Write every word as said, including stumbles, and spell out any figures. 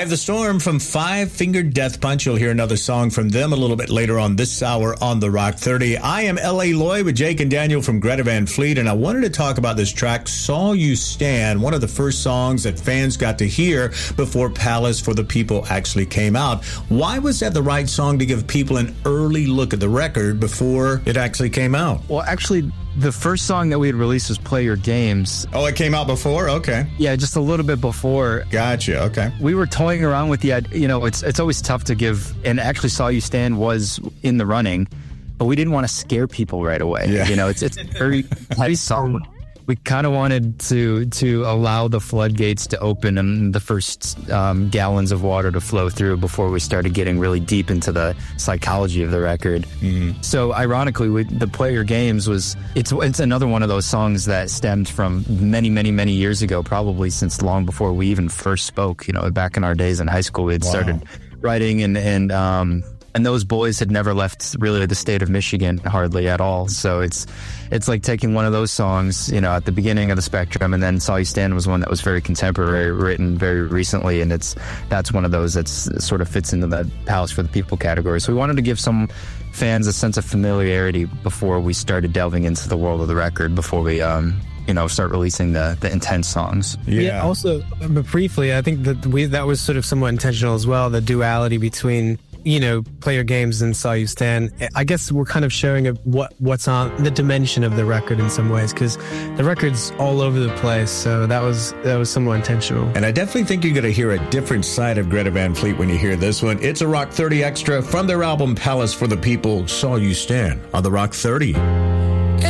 Eye of the Storm from Five Finger Death Punch. You'll hear another song from them a little bit later on this hour on the Rock thirty. I am L A. Lloyd with Jake and Daniel from Greta Van Fleet, and I wanted to talk about this track, Saw You Stand, one of the first songs that fans got to hear before Palace for the People actually came out. Why was that the right song to give people an early look at the record before it actually came out? Well, actually, the first song that we had released was Play Your Games. Oh, it came out before? Okay. Yeah, just a little bit before. Gotcha, okay. We were toying around with the idea, you know, it's it's always tough to give, and actually Saw You Stand was in the running, but we didn't want to scare people right away. Yeah. You know, it's it's a very heavy song. We kind of wanted to to allow the floodgates to open and the first um, gallons of water to flow through before we started getting really deep into the psychology of the record. Mm-hmm. So ironically, we, the Play Your Games was it's it's another one of those songs that stemmed from many many many years ago, probably since long before we even first spoke. You know, back in our days in high school, we had wow. started writing and and. Um, And those boys had never left really the state of Michigan hardly at all. So it's it's like taking one of those songs, you know, at the beginning of the spectrum, and then Saw You Stand was one that was very contemporary, written very recently, and it's that's one of those that sort of fits into the Palace for the People category. So we wanted to give some fans a sense of familiarity before we started delving into the world of the record, before we um you know, start releasing the, the intense songs. Yeah. yeah. Also, but briefly, I think that we that was sort of somewhat intentional as well. The duality between, you know, Play Your Games and Saw You Stand. I guess we're kind of showing a, what what's on the dimension of the record in some ways, because the record's all over the place. So that was that was somewhat intentional. And I definitely think you're going to hear a different side of Greta Van Fleet when you hear this one. It's a Rock thirty Extra from their album Palace for the People. Saw You Stand on the Rock thirty.